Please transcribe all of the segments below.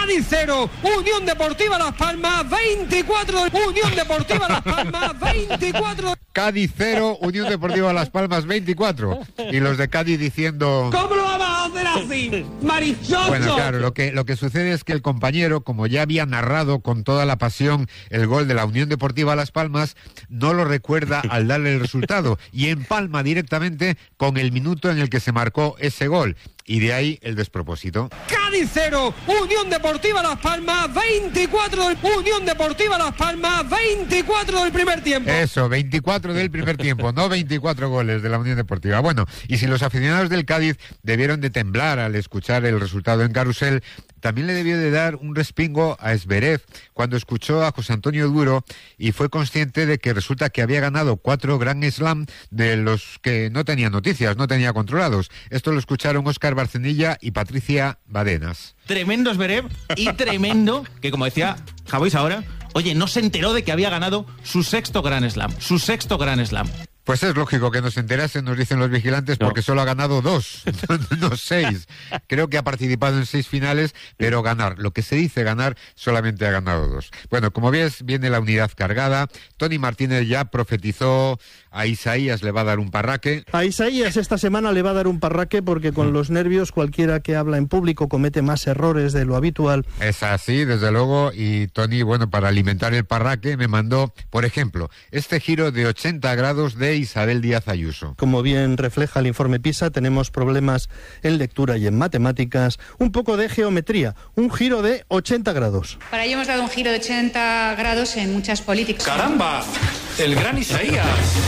Cádiz 0, Unión Deportiva Las Palmas 24, Unión Deportiva Las Palmas 24. Cádiz 0, Unión Deportiva Las Palmas 24. Y los de Cádiz diciendo... ¿Cómo lo vamos a hacer así, marichocho? Bueno, claro, lo que sucede es que el compañero, como ya había narrado con toda la pasión el gol de la Unión Deportiva Las Palmas, no lo recuerda al darle el resultado y empalma directamente con el minuto en el que se marcó ese gol. Y de ahí el despropósito. Cádiz 0, Unión Deportiva Las Palmas 24, Unión Deportiva Las Palmas 24 del primer tiempo. Eso, 24 del primer tiempo, no 24 goles de la Unión Deportiva. Bueno, y si los aficionados del Cádiz debieron de temblar al escuchar el resultado en Carrusel, también le debió de dar un respingo a Zverev cuando escuchó a José Antonio Duro y fue consciente de que resulta que había ganado 4 Grand Slam de los que no tenía noticias, no tenía controlados. Esto lo escucharon Óscar Barcenilla y Patricia Badenas. Tremendo Zverev y tremendo que, como decía Javois ahora, oye, no se enteró de que había ganado su sexto Grand Slam. Pues es lógico que nos enterasen, nos dicen los vigilantes, porque solo ha ganado 2, no 6. Creo que ha participado en 6 finales, pero ganar, lo que se dice ganar, solamente ha ganado 2. Bueno, como ves, viene la unidad cargada. Tony Martínez ya profetizó, a Isaías le va a dar un parraque. A Isaías esta semana le va a dar un parraque porque con los nervios cualquiera que habla en público comete más errores de lo habitual. Es así, desde luego, y Tony, bueno, para alimentar el parraque me mandó, por ejemplo, este giro de 80 grados de Isabel Díaz Ayuso. Como bien refleja el informe PISA, tenemos problemas en lectura y en matemáticas, un poco de geometría, un giro de 80 grados. Para ello hemos dado un giro de 80 grados en muchas políticas. ¡Caramba! ¡El gran Isaías!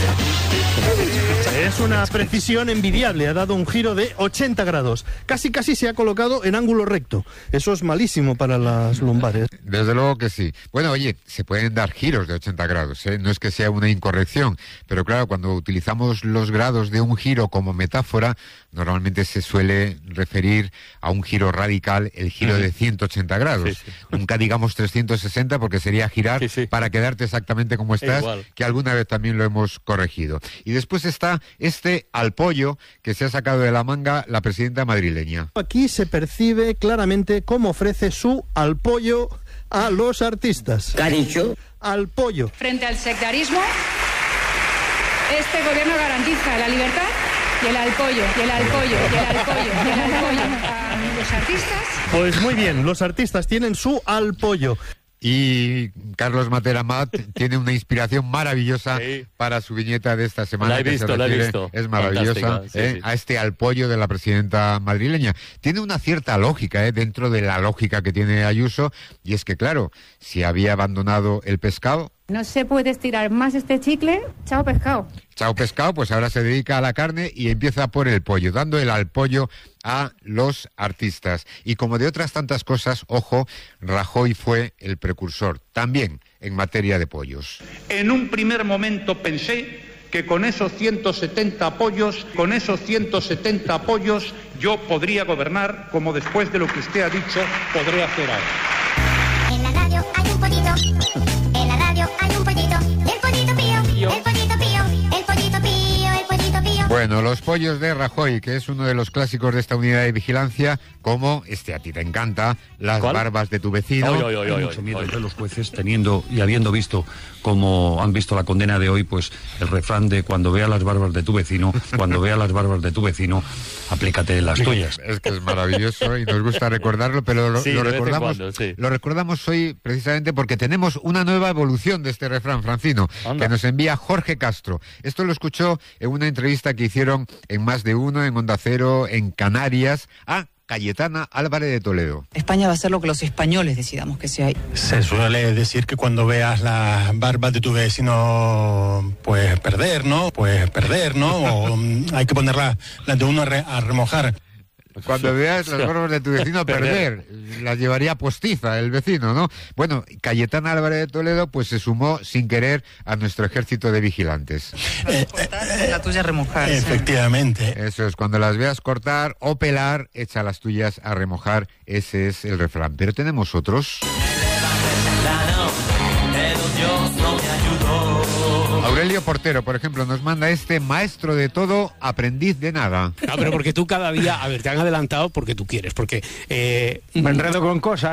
Es una precisión envidiable, ha dado un giro de 80 grados. Casi se ha colocado en ángulo recto. Eso es malísimo para las lumbares. Desde luego que sí. Bueno, oye, se pueden dar giros de 80 grados, ¿eh? No es que sea una incorrección, pero claro, cuando utilizamos los grados de un giro como metáfora, normalmente se suele referir a un giro radical, el giro de 180 grados. Sí, sí. Nunca digamos 360 porque sería girar para quedarte exactamente como estás, que alguna vez también lo hemos corregido. Y después está este al pollo que se ha sacado de la manga la presidenta madrileña. Aquí se percibe claramente cómo ofrece su al pollo a los artistas. ¿Qué ha dicho? Al pollo. Frente al sectarismo, este gobierno garantiza la libertad y el apoyo a los artistas. Pues muy bien, los artistas tienen su al pollo. Y Carlos Matera Mat tiene una inspiración maravillosa para su viñeta de esta semana. La he visto. Es maravillosa, a este al pollo de la presidenta madrileña. Tiene una cierta lógica, dentro de la lógica que tiene Ayuso, y es que, claro, si había abandonado el pescado... No se puede estirar más este chicle, chao pescado. Chao pescado, pues ahora se dedica a la carne y empieza por el pollo, dando el al pollo a los artistas. Y como de otras tantas cosas, ojo, Rajoy fue el precursor, también en materia de pollos. En un primer momento pensé que con esos 170 apoyos, yo podría gobernar, como después de lo que usted ha dicho, podré hacer ahora. En la radio hay un pollito, en la radio hay un pollito, y el pollito pío, el pollito pío, el pollito pío, el pollito pío. Bueno, los pollos de Rajoy, que es uno de los clásicos de esta unidad de vigilancia, como, a ti te encanta, las barbas de tu vecino. Hay mucho miedo entre los jueces, teniendo y habiendo visto, como han visto la condena de hoy, pues el refrán de cuando vea las barbas de tu vecino, aplícate las tuyas. Es que es maravilloso y nos gusta recordarlo, pero lo recordamos hoy precisamente porque tenemos una nueva evolución de este refrán, Francino, que nos envía Jorge Castro. Esto lo escuchó en una entrevista que hicieron en Más de Uno, en Onda Cero, en Canarias, a Cayetana Álvarez de Toledo. España va a ser lo que los españoles decidamos que sea. Se suele decir que cuando veas las barbas de tu vecino, pues perder, ¿no? O hay que ponerlas las de uno a remojar. Cuando veas las barbas de tu vecino perder, las llevaría postiza el vecino, ¿no? Bueno, Cayetana Álvarez de Toledo pues se sumó sin querer a nuestro ejército de vigilantes. La tuya remojar. Efectivamente. Eso es, cuando las veas cortar o pelar, echa las tuyas a remojar, ese es el refrán. Pero tenemos otros. Aurelio Portero, por ejemplo, nos manda maestro de todo, aprendiz de nada. No, pero porque tú cada día, te han adelantado porque tú quieres, porque me enredo con cosas.